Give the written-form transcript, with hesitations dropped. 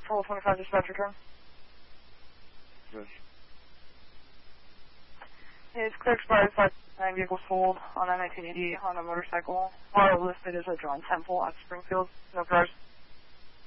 Total 25 dispatcher turn. Yes. It's clear expired 5 vehicles sold on a 1980 Honda motorcycle. Auto listed as a John Temple at Springfield. No cars.